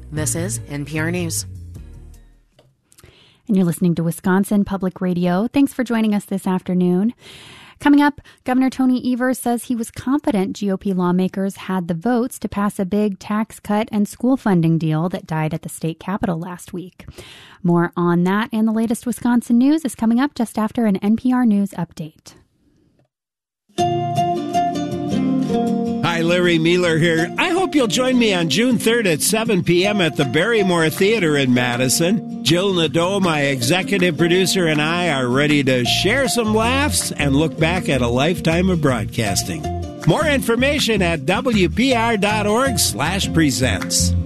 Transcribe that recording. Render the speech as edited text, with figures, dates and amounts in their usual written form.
This is NPR News. And you're listening to Wisconsin Public Radio. Thanks for joining us this afternoon. Coming up, Governor Tony Evers says he was confident GOP lawmakers had the votes to pass a big tax cut and school funding deal that died at the state capitol last week. More on that and the latest Wisconsin news is coming up just after an NPR News update. Hi, Larry Mueller here. I hope you'll join me on June 3rd at 7 p.m. at the Barrymore Theater in Madison. Jill Nadeau, my executive producer, and I are ready to share some laughs and look back at a lifetime of broadcasting. More information at WPR.org/presents.